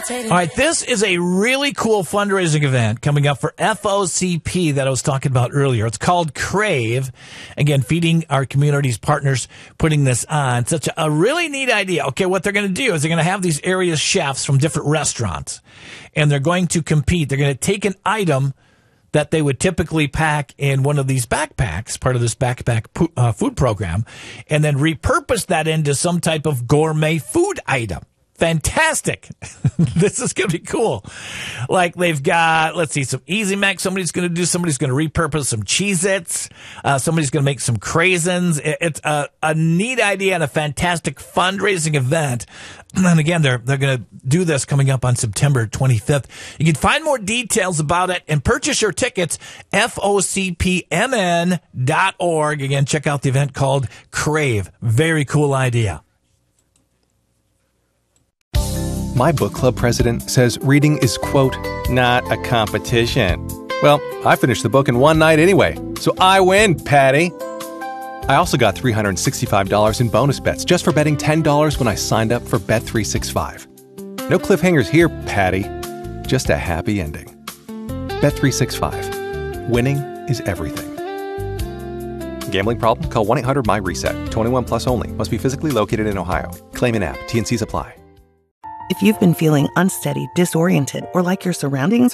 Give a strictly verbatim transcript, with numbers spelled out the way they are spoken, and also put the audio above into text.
All right, this is a really cool fundraising event coming up for F O C P that I was talking about earlier. It's called Crave. Again, feeding our community's partners, putting this on. Such a, a really neat idea. Okay, what they're going to do is they're going to have these area chefs from different restaurants, and they're going to compete. They're going to take an item that they would typically pack in one of these backpacks, part of this backpack po- uh, food program, and then repurpose that into some type of gourmet food item. Fantastic. This is going to be cool. Like they've got, let's see, some Easy Mac. Somebody's going to do, somebody's going to repurpose some Cheez-Its. Uh, somebody's going to make some Craisins. It, it's a, a neat idea and a fantastic fundraising event. And again, they're, they're going to do this coming up on September twenty-fifth. You can find more details about it and purchase your tickets, F O C P M N dot org. Again, check out the event called Crave. Very cool idea. My book club president says reading is, quote, not a competition. Well, I finished the book in one night anyway, so I win, Patty. I also got three hundred sixty-five dollars in bonus bets just for betting ten dollars when I signed up for Bet three sixty-five. No cliffhangers here, Patty. Just a happy ending. Bet three sixty-five. Winning is everything. Gambling problem? Call one eight hundred M Y RESET. twenty-one plus only. Must be physically located in Ohio. Claim in app. T and C's apply. If you've been feeling unsteady, disoriented, or like your surroundings